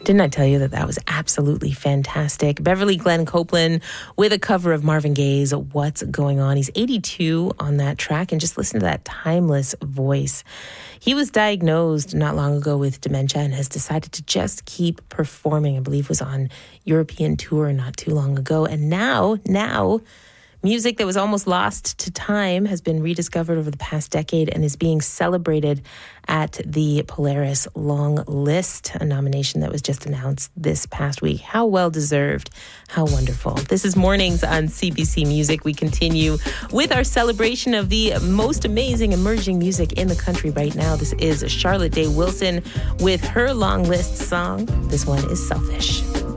Didn't I tell you that was absolutely fantastic? Beverly Glenn Copeland with a cover of Marvin Gaye's What's Going On. He's 82 on that track, and just listen to that timeless voice. He was diagnosed not long ago with dementia and has decided to just keep performing. I believe was on European tour not too long ago. And now, music that was almost lost to time has been rediscovered over the past decade and is being celebrated at the Polaris Long List, a nomination that was just announced this past week. How well deserved. How wonderful. This is Mornings on CBC Music. We continue with our celebration of the most amazing emerging music in the country right now. This is Charlotte Day Wilson with her Long List song. This one is Selfish.